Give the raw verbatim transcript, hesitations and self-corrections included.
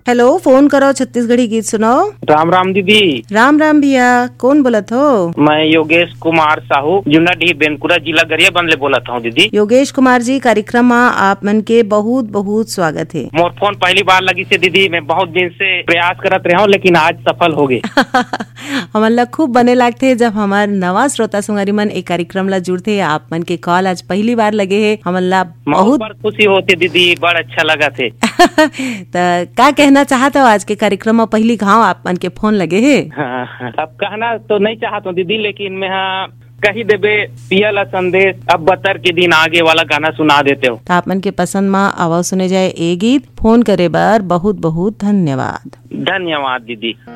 Hello, phone करो छत्तीसगढ़ी गीत सुनाओ। राम राम दीदी। राम राम भैया, कौन बोलत हो? मैं योगेश कुमार साहू जुनाडी बेनकुरा जिला गरिया बंदले बोलत हूँ दीदी। योगेश कुमार जी, कार्यक्रम में आप मन के बहुत बहुत स्वागत है। मोर फोन पहली बार लगी से दीदी, मैं बहुत दिन से प्रयास करत रहा हूँ लेकिन आज सफल हो गए। हमन खूब बने लगते जब हमार नवा श्रोता सुंगारी मन एक कार्यक्रम ला जुड़ते। आप मन के कॉल आज पहली बार लगे है, हमन बहुत खुशी होती दीदी, बड़ा अच्छा लगा थे। तो क्या कहना चाहते हो आज के कार्यक्रम में पहली घाव आप मन के फोन लगे है? हाँ, अब कहना तो नहीं चाहता हूँ दीदी, लेकिन मैं हाँ कही देबे पियल संदेश अब बतर के दिन आगे वाला गाना सुना देते हो। तो आप मन के पसंद में आवाज सुने जाए ए गीत। फोन करे बार बहुत बहुत धन्यवाद। धन्यवाद दीदी।